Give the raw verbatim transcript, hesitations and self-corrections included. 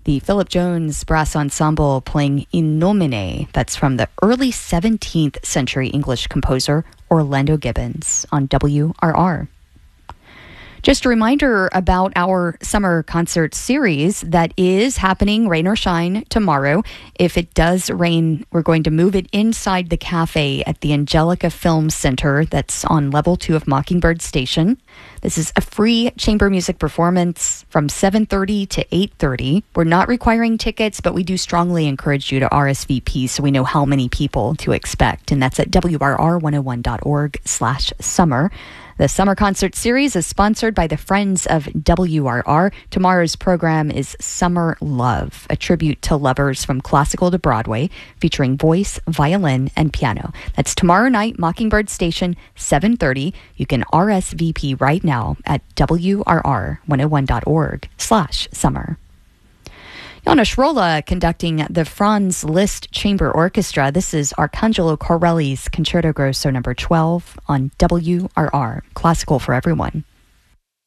The Philip Jones Brass Ensemble playing In Nomine. That's from the early seventeenth century English composer Orlando Gibbons on W R R. Just a reminder about our summer concert series that is happening, rain or shine, tomorrow. If it does rain, we're going to move it inside the cafe at the Angelica Film Center that's on level two of Mockingbird Station. This is a free chamber music performance from seven thirty to eight thirty. We're not requiring tickets, but we do strongly encourage you to R S V P so we know how many people to expect. And that's at W R R one oh one dot org slash summer. The summer concert series is sponsored by the Friends of W R R. Tomorrow's program is Summer Love, a tribute to lovers from classical to Broadway, featuring voice, violin, and piano. That's tomorrow night, Mockingbird Station, seven thirty. You can R S V P right now at W R R one oh one dot org slash summer. Janos Rolla conducting the Franz Liszt Chamber Orchestra. This is Arcangelo Corelli's Concerto Grosso number twelve on W R R, classical for everyone.